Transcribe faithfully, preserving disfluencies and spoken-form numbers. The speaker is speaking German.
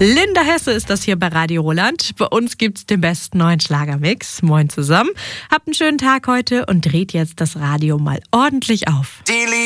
Linda Hesse ist das hier bei Radio Roland. Bei uns gibt's den besten neuen Schlagermix. Moin zusammen. Habt einen schönen Tag heute und dreht jetzt das Radio mal ordentlich auf.